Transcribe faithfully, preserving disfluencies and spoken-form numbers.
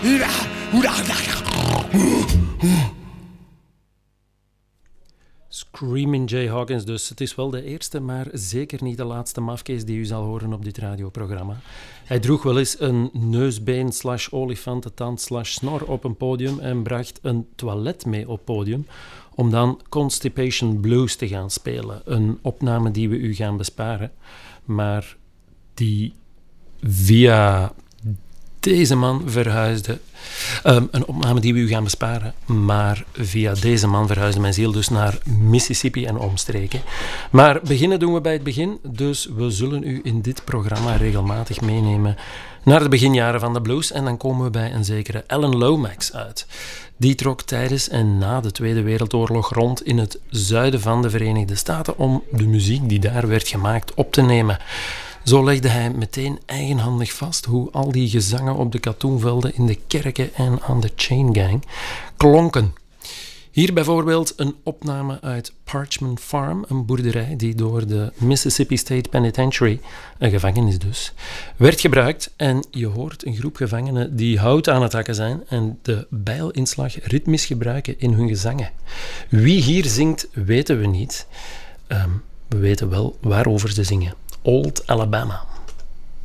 Screaming Jay Hawkins dus. Het is wel de eerste, maar zeker niet de laatste mafkees die u zal horen op dit radioprogramma. Hij droeg wel eens een neusbeen slash olifantentand slash snor op een podium en bracht een toilet mee op podium om dan Constipation Blues te gaan spelen. Een opname die we u gaan besparen, maar die via deze man verhuisde. Um, een opname die we u gaan besparen, maar via deze man verhuisde mijn ziel dus naar Mississippi en omstreken. Maar beginnen doen we bij het begin, dus we zullen u in dit programma regelmatig meenemen naar de beginjaren van de blues en dan komen we bij een zekere Alan Lomax uit. Die trok tijdens en na de Tweede Wereldoorlog rond in het zuiden van de Verenigde Staten om de muziek die daar werd gemaakt op te nemen. Zo legde hij meteen eigenhandig vast hoe al die gezangen op de katoenvelden in de kerken en aan de Chain Gang klonken. Hier bijvoorbeeld een opname uit Parchman Farm, een boerderij die door de Mississippi State Penitentiary, een gevangenis dus, werd gebruikt. En je hoort een groep gevangenen die hout aan het hakken zijn en de bijlinslag ritmisch gebruiken in hun gezangen. Wie hier zingt, weten we niet. Um, we weten wel waarover ze zingen. Old Alabama.